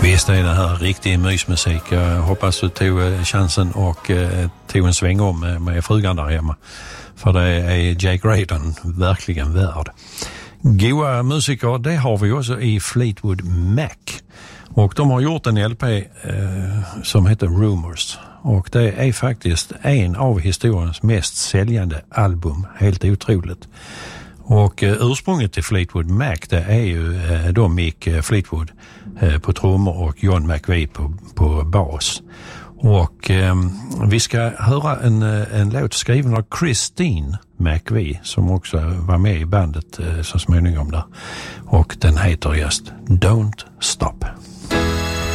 Visst är det här riktig mysmusik. Jag hoppas du tog chansen och tog en sväng om med frugan där hemma. För det är Jake Graydon verkligen värd. Goa musiker, det har vi också i Fleetwood Mac. Och de har gjort en LP som heter Rumors. Och det är faktiskt en av historiens mest säljande album. Helt otroligt. Och ursprunget till Fleetwood Mac, det är ju då Mick Fleetwood på trummor och John McVie på bas. Och vi ska höra en låt skriven av Christine McVie som också var med i bandet så småningom där. Och den heter just Don't Stop.